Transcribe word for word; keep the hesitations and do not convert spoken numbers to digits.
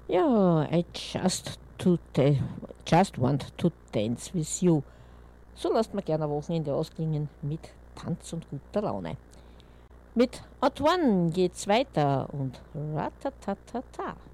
Ja, I just to ta- just want to dance with you. So lasst man gerne ein Wochenende ausklingen mit Tanz und guter Laune. Mit Out One geht's weiter und ratatatata.